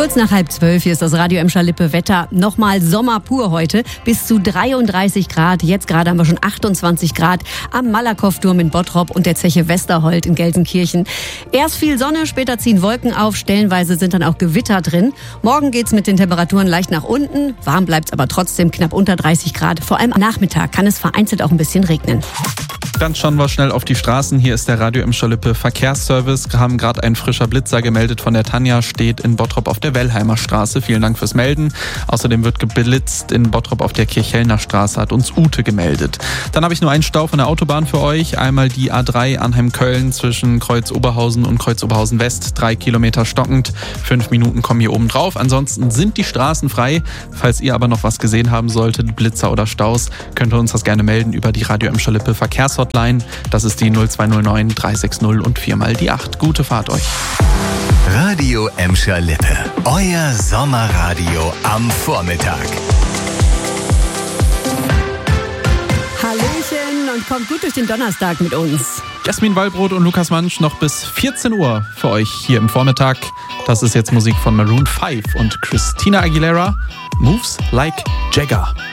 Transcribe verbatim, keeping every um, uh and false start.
Kurz nach halb zwölf, hier ist das Radio Emscher-Lippe Wetter. Nochmal Sommer pur heute, bis zu dreiunddreißig Grad. Jetzt gerade haben wir schon achtundzwanzig Grad am Malakow-Turm in Bottrop und der Zeche Westerhold in Gelsenkirchen. Erst viel Sonne, später ziehen Wolken auf, stellenweise sind dann auch Gewitter drin. Morgen geht's mit den Temperaturen leicht nach unten, warm bleibt's aber trotzdem knapp unter dreißig Grad. Vor allem am Nachmittag kann es vereinzelt auch ein bisschen regnen. Dann schauen wir schnell auf die Straßen. Hier ist der Radio Emscher-Lippe Verkehrsservice. Wir haben gerade ein frischer Blitzer gemeldet von der Tanja, steht in Bottrop auf der Wellheimer Straße. Vielen Dank fürs Melden. Außerdem wird geblitzt in Bottrop auf der Kirchhellner Straße, hat uns Ute gemeldet. Dann habe ich nur einen Stau von der Autobahn für euch. Einmal die A drei Arnheim-Köln zwischen Kreuz-Oberhausen und Kreuz-Oberhausen-West. Drei Kilometer stockend. Fünf Minuten kommen hier oben drauf. Ansonsten sind die Straßen frei. Falls ihr aber noch was gesehen haben solltet, Blitzer oder Staus, könnt ihr uns das gerne melden über die Radio Emscher-Lippe Verkehrshotline. Das ist die null zwei null neun drei sechs null und viermal die acht. Gute Fahrt euch. Radio Emscher-Lippe. Euer Sommerradio am Vormittag. Hallöchen und kommt gut durch den Donnerstag mit uns. Jasmin Wallbrot und Lukas Mansch noch bis vierzehn Uhr für euch hier im Vormittag. Das ist jetzt Musik von Maroon fünf und Christina Aguilera. Moves Like Jagger.